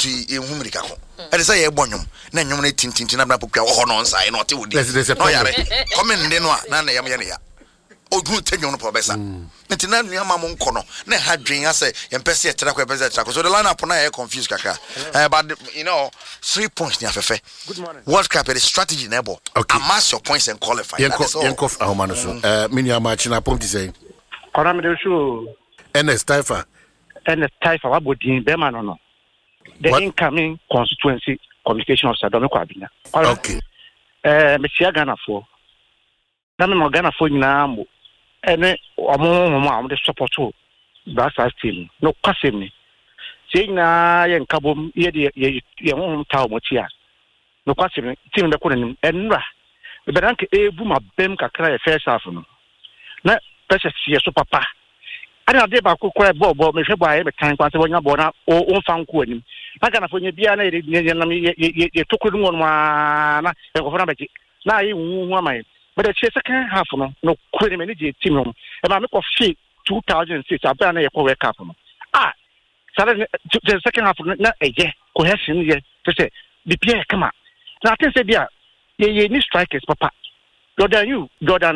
nti ehumrika ko ade say ye bonyum na nyum na tintintin na pokwa ho no nsa na ote wodi no yare come nde no a na yam ye ne ya ogun tenyo no professor nti na nua ma mo nko no na ha dwen ase yempese etra ko yempese etra ko so the lineup na ye confused kaka but you know 3 points ni afefe World Cup is strategy na ebo amass your points and qualify Yankoff ahomano so mini amachi na pom ti say kora me de show NS Taifa wabodin be man no the incoming constituency communication officer Domiko Abina okay me sia Ghana for na me Ghana for nyina mo ene omo de support to Brasa team no kwasem ni sei na ye nkabom ye de ye ho tawo mo tia no kwasem team be ko nanim enra be rank ebu ma bem kakra ye first half no na pese sie so papa ana de ba ko kwa bobo me hwe boaye me kan kwase wonya bo na o mfa nko anim na Ghana for nya bia na ye nam ye tokuru no na e ko fona beji na yi wu amai but the second half no kwere me ni team no e ba me ko fi 2006 abia na ye ko World Cup no the second half na eje cohesion ye to say the player come na I think say bia ye ni strikers papa Jordan you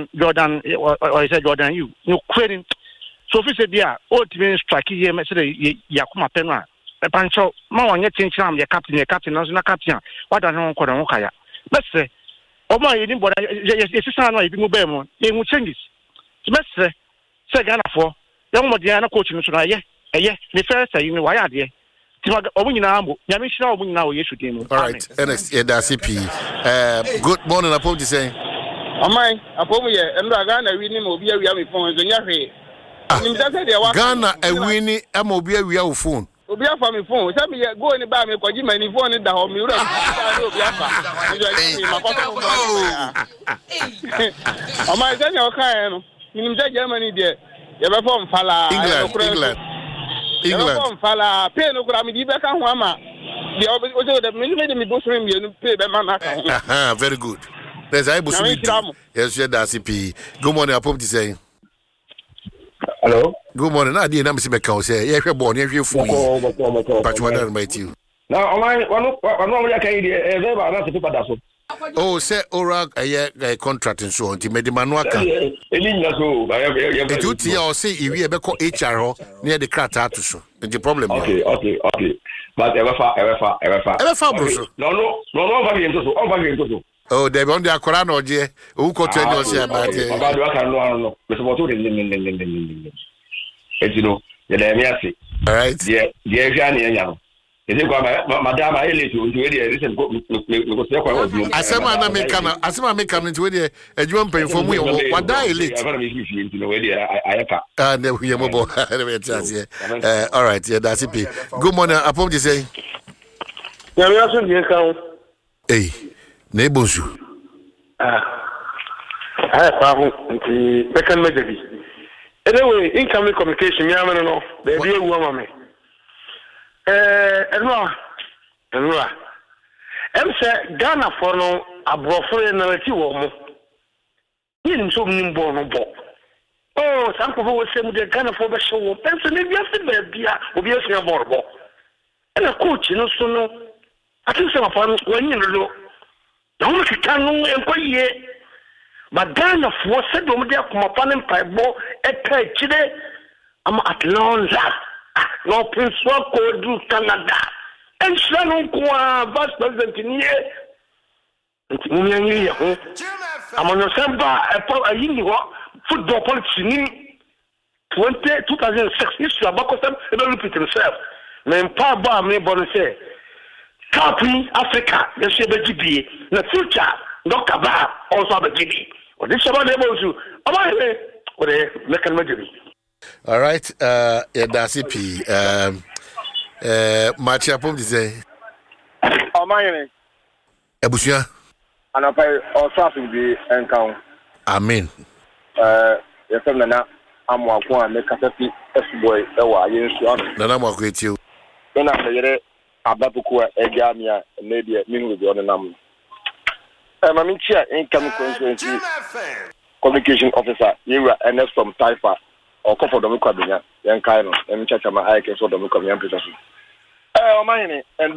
no kwere so fi say bia o team strike ye me say yakuma penwa e pancho ma wonye tincham ye captain na captain wada no ko no kaya but Oma ye ni boda ye sisa no ibi mu be mu ye hu changes semestre se Ghana for ye mo dia na coach no so na ye ni first say ni wa ya de ti omu nyina ambo nya me hira omu nyina o Yesu din mu all right NS CP good morning apology say amai apomu ye enra Ghana wi ni mo obi awia me phone so nya hwe ni mi say de wa Ghana awi ni ama obi awia wo phone obi afa me phone say me go ni ba me kwaji mani phone da ho me ura obi afa ama say ni o kan no ni say Germany de ye be form fala England form fala pay no kura me di be ka ho ama de o say de me bo so me no pay be ma na ka very good there's I bosu yes you da CP good morning apom ti say hello good morning na dey na me se be kan say ye hwe ball ne hwe fu yi patwa na my team na wano ya kai dey e ba na se pada so oh say oral contract so nti me de manu aka eli nya so e duty ya o say iwi e be ko HR ho na de krata to so the problem okay but ever fa bro so no va bien so oh they on the akora na oje o ko to any o say about baba do aka no me support o etino ye da mi ase all right ye hwa na nya no ese kwa madam ayele to nti we dey recent go se kwa wa bio asema na me kana nti we dey adwuma mpanyfo mu ye wada elite aba na me fi nti no we dey ayaka na we mo bo na we tiase all right yeah that's it good morning apom ji say ya mi aso die kan eh na ebonsu pa ho nti bekan majabi anyway incoming communication mi amene no be bi ewu ama me enwa say Ghana for no abrofo na ti wo mo yin so nimbo no bo oh sanko wo se mu de Ghana for be show penso ne bia se ba bia obi asu borbo na coach no so no ati se ma fa wani no na mo kita no enkoye ba Ghana for se do mo de akoma pa ne mpaibo eka chide ama Atlanta no prince ko du Canada and shalom kwa vice president ni nti mo nyanyi ya ho amano samba a yini ho football politics ni 2006 issue abako sam e be repeat himself na mpa ba me bon say Capi Africa the she be gbie na future Dr. Ba also be gbie o this about able to about o de mekan majibi. All right yeah that's it match up on say o mayene ebusia anapa o traffic bi enkan amen yesem na amwako a me kasafi esboy e wa yensu ano na amwako etio na sayere ababuku a egamia na dia minu bi onenam mami chia income constituency communication officer you are NS from Taifa or for Domiko Abina yan kai no em chacha ma ayake so Domiko yan pesa so o mayene